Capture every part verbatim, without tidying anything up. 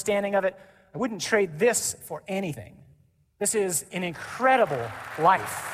understanding of it. I wouldn't trade this for anything. This is an incredible life.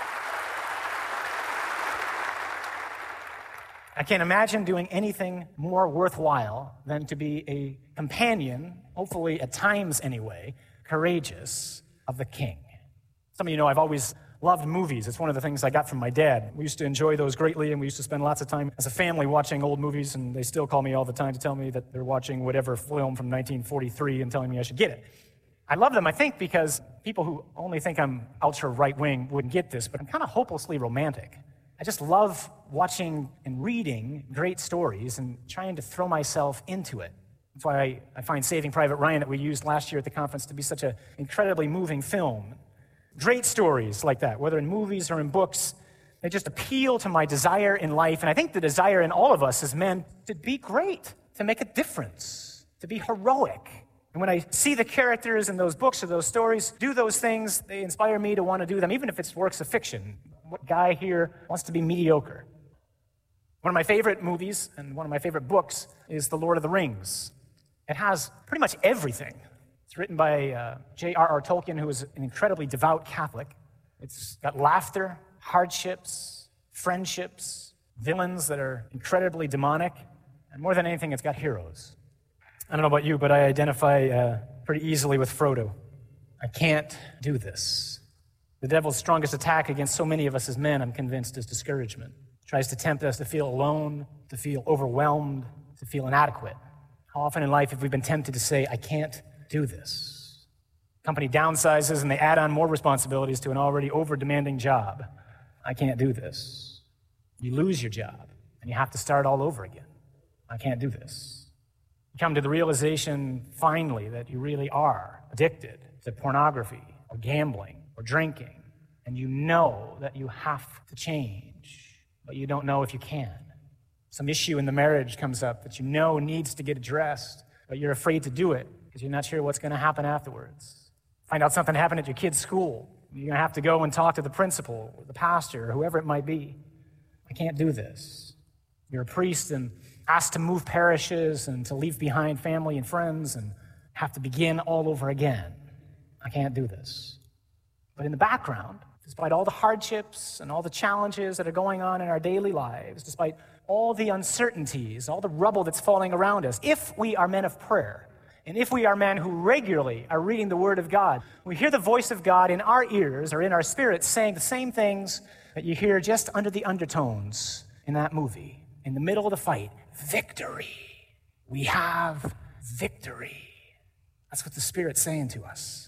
I can't imagine doing anything more worthwhile than to be a companion, hopefully at times anyway, courageous of the King. Some of you know I've always loved movies. It's one of the things I got from my dad. We used to enjoy those greatly, and we used to spend lots of time as a family watching old movies, and they still call me all the time to tell me that they're watching whatever film from nineteen forty-three and telling me I should get it. I love them, I think, because people who only think I'm ultra right-wing wouldn't get this, but I'm kind of hopelessly romantic. I just love watching and reading great stories and trying to throw myself into it. That's why I, I find Saving Private Ryan that we used last year at the conference to be such an incredibly moving film. Great stories like that, whether in movies or in books, they just appeal to my desire in life. And I think the desire in all of us is meant to be great, to make a difference, to be heroic. And when I see the characters in those books or those stories do those things, they inspire me to want to do them, even if it's works of fiction. What guy here wants to be mediocre? One of my favorite movies and one of my favorite books is The Lord of the Rings. It has pretty much everything. It's written by uh, J R R Tolkien, who is an incredibly devout Catholic. It's got laughter, hardships, friendships, villains that are incredibly demonic, and more than anything, it's got heroes. I don't know about you, but I identify uh, pretty easily with Frodo. I can't do this. The devil's strongest attack against so many of us as men, I'm convinced, is discouragement. He tries to tempt us to feel alone, to feel overwhelmed, to feel inadequate. How often in life have we been tempted to say, I can't do this? Company downsizes and they add on more responsibilities to an already over-demanding job. I can't do this. You lose your job and you have to start all over again. I can't do this. You come to the realization, finally, that you really are addicted to pornography or gambling or drinking, and you know that you have to change, but you don't know if you can. Some issue in the marriage comes up that you know needs to get addressed, but you're afraid to do it because you're not sure what's going to happen afterwards. Find out something happened at your kid's school. You're going to have to go and talk to the principal or the pastor or whoever it might be. I can't do this. You're a priest and asked to move parishes and to leave behind family and friends and have to begin all over again. I can't do this. But in the background, despite all the hardships and all the challenges that are going on in our daily lives, despite all the uncertainties, all the rubble that's falling around us, if we are men of prayer, and if we are men who regularly are reading the Word of God, we hear the voice of God in our ears or in our spirits saying the same things that you hear just under the undertones in that movie. In the middle of the fight, victory. We have victory. That's what the Spirit's saying to us.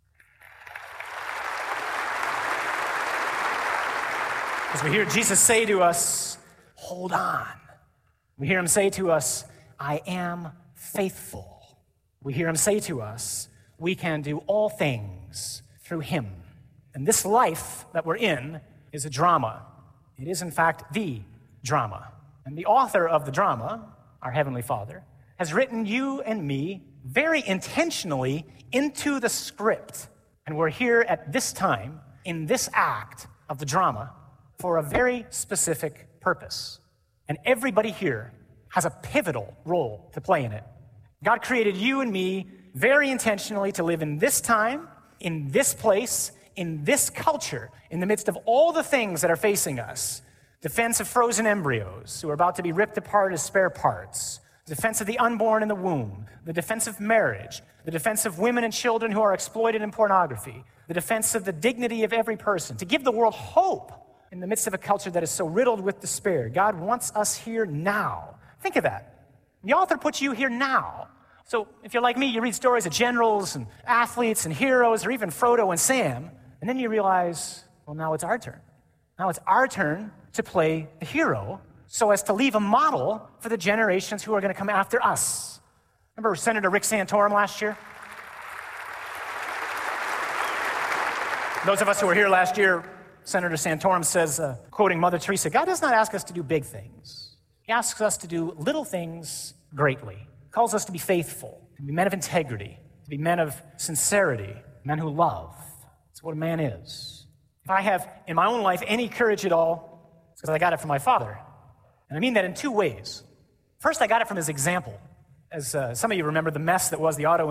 As we hear Jesus say to us, hold on. We hear him say to us, I am faithful. We hear him say to us, we can do all things through him. And this life that we're in is a drama. It is, in fact, the drama. And the author of the drama, our Heavenly Father, has written you and me very intentionally into the script. And we're here at this time, in this act of the drama, for a very specific purpose. And everybody here has a pivotal role to play in it. God created you and me very intentionally to live in this time, in this place, in this culture, in the midst of all the things that are facing us. Defense of frozen embryos who are about to be ripped apart as spare parts. Defense of the unborn in the womb. The defense of marriage. The defense of women and children who are exploited in pornography. The defense of the dignity of every person. To give the world hope in the midst of a culture that is so riddled with despair. God wants us here now. Think of that. The author puts you here now. So if you're like me, you read stories of generals and athletes and heroes, or even Frodo and Sam, and then you realize, well, now it's our turn. Now it's our turn to play the hero so as to leave a model for the generations who are going to come after us. Remember Senator Rick Santorum last year? Those of us who were here last year, Senator Santorum says, uh, quoting Mother Teresa, God does not ask us to do big things. He asks us to do little things greatly. He calls us to be faithful, to be men of integrity, to be men of sincerity, men who love. That's what a man is. If I have in my own life any courage at all, it's because I got it from my father. And I mean that in two ways. First, I got it from his example. As uh, some of you remember the mess that was the auto